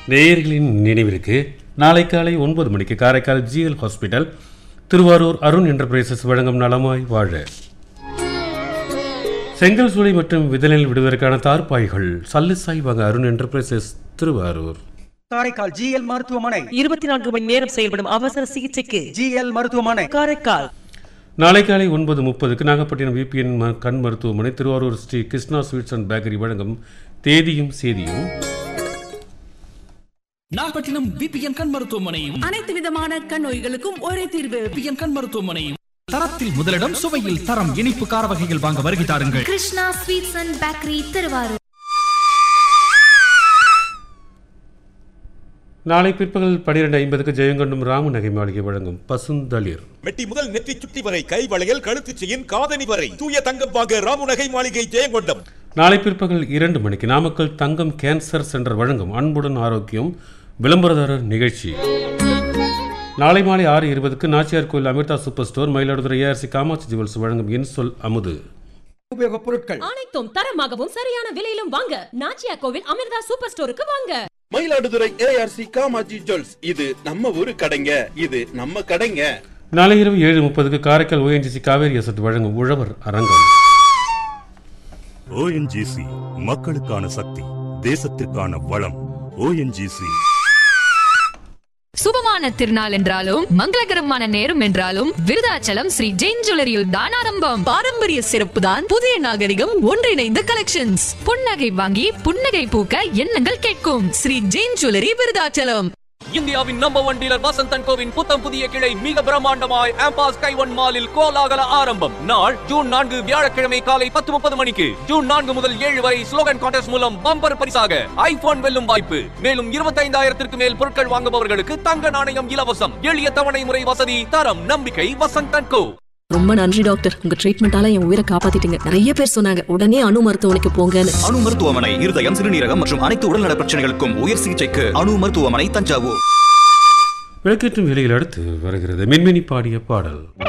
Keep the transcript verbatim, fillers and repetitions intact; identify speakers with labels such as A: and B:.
A: நேயர்களின் நினைவிற்கு நாளை காலை ஒன்பது மணிக்கு Karaikal GL hospital Thiruvarur Arun enterprises வழங்கும் நலமாய் வாழ செங்கல் சூளை மற்றும் விதலில் விடுவதற்கான தார்பாய்கள் சல்லிசாய் வாங்க அருண் என்டர்பிரைசஸ் திருவாரூர்.
B: காரைக்கால் ஜிஎல் மருத்துவமனை
C: இருபத்தி நான்கு மணி நேரம் செயல்படும் அவசர சிகிச்சைக்கு
B: ஜிஎல் மருத்துவமனை
C: காரைக்கால்.
A: நாளை காலை ஒன்பது முப்பதுக்கு நாகப்பட்டினம் விபிஎன் கண் மருத்துவமனை Thiruvarur Sri Krishna sweets and bakery வழங்கும் தேதியும் சேதியும்.
D: நாகப்பட்டினம் விபிஎன் கண் மருத்துவமனையும்
E: அனைத்து விதமான கண் நோய்களுக்கும் ஒரே தீர்வு.
D: விபிஎன் கண் மருத்துவமனையும் தரத்தில் முதலிடம், சுவையில் தரம், இனிப்பு கார வகைகள் வாங்க வருகை தாருங்கள்.
F: Krishna sweets and bakery Thiruvarur.
A: நாளை பிற்பகல் பனிரெண்டு ஐம்பதுக்கு ஜெயங்கொண்டம் ராமு நகை மாளிகை வழங்கும் பசுந்தளிர்.
G: மெட்டி முதல் நெற்றி சுட்டி வரை கை வளையல், கழுத்து செயின், காதணி வரை தூய தங்கம் வாங்க ராமு நகை மாளிகை ஜெயங்கொண்டம்.
A: நாளை பிற்பகல் இரண்டு மணிக்கு நாமக்கல் தங்கம் கேன்சர் சென்டர் வழங்கும் அன்புடன் ஆரோக்கியம் விளம்பரதாரர் நிகழ்ச்சி. நாளை மாலை ஆறு இருபதுக்கு நாச்சியார் கோயில் Amrita super store Mayiladuthurai ARC Kamakshi jewels வழங்கும் இன்சொல் அமுது.
B: உபயோக பொருட்கள்
H: அனைத்தும் தரமாகவும் சரியான விலையிலும் வாங்க நாச்சியார் கோவில் அமிர்தா சூப்பர் ஸ்டோருக்கு வாங்க.
I: மயிலாடுதுறை ஏஆர்சி காமாட்சி ஜுவல்ஸ், இது நம்ம ஊரு கடைங்க, இது நம்ம கடைங்க.
A: நாளை இரவு ஏழு முப்பதுக்கு காரைக்கால் ஓஎன்ஜிசி காவேரி அசட் வழங்கும் உழவர் அரங்கம்.
J: ஓஎன்ஜிசி மக்களுக்கான சக்தி, தேசத்திற்கான வளம். ஓஎன்ஜிசி
K: சுபமான திருநாள் என்றாலும் மங்களகரமான நேரம் என்றாலும் விருதாச்சலம் ஸ்ரீ ஜெயின் ஜுவல்லரியில் தான் ஆரம்பம்.
E: பாரம்பரிய சிறப்பு தான் புதிய நாகரிகம் ஒன்றிணைந்த கலெக்ஷன்ஸ்.
K: புன்னகை வாங்கி புன்னகை பூக்க எண்ணங்கள் கேட்கும்
E: ஸ்ரீ ஜெயின் ஜுவல்லரி விருதாச்சலம்.
D: இந்தியாவின் number one dealer Vasanth and CoWIN புத்தம் புதிய கிளை மிக பிரம்மாண்டமாய் ஆம்பாஸ் கைவன் மாலில் கோலாகல ஆரம்பம். நாள் ஜூன் நான்கு வியாழக்கிழமை காலை பத்து முப்பது மணிக்கு. ஜூன் நான்கு முதல் ஏழு வரை ஸ்லோகன் கான்டெஸ்ட் மூலம் பம்பர் பரிசாக ஐபோன் வெல்லும் வாய்ப்பு. மேலும் இருபத்தி ஐந்தாயிரத்திற்கு மேல் பொருட்கள் வாங்குபவர்களுக்கு தங்க நாணயம் இலவசம். எளிய தவணை முறை வசதி, தரம், நம்பிக்கை வசந்த் அண்ட் கோ.
E: ரொம்ப நன்றி டாக்டர், உங்க ட்ரீட்மெண்டால என் உயிரை காப்பாத்திட்டீங்க. நிறைய பேர் சொன்னாங்க உடனே அணு மருத்துவமனைக்கு போங்கன்னு.
L: அணு மருத்துவமனை இருதயம், சிறுநீரகம் மற்றும் அனைத்து உடல்நல பிரச்சனைகளுக்கும் உயர் சிகிச்சைக்கு அணு மருத்துவமனை தஞ்சாவூர்.
A: விளக்கேற்றும் வேலையில் அடுத்து வருகிறது மின்மினி பாடிய பாடல்.